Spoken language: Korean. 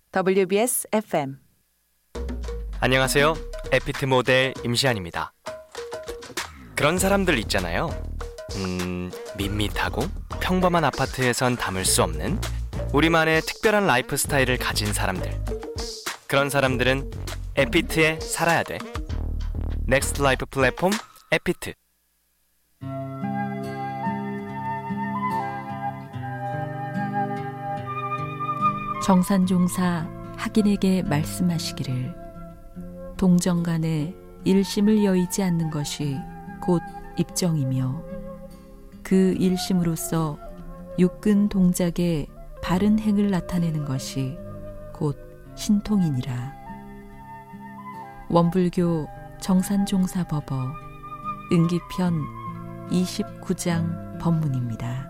WBS FM. 안녕하세요. 에피트 모델 임시안입니다. 그런 사람들 있잖아요. 밋밋하고 평범한 아파트에선 담을 수 없는 우리만의 특별한 라이프 스타일을 가진 사람들. 그런 사람들은 에피트에 살아야 돼. 넥스트 라이프 플랫폼 에피트. 정산종사 학인에게 말씀하시기를 동정간에 일심을 여의지 않는 것이 곧 입정이며 그 일심으로써 육근 동작의 바른 행을 나타내는 것이 곧 신통이니라. 원불교 정산종사법어 응기편 29장 법문입니다.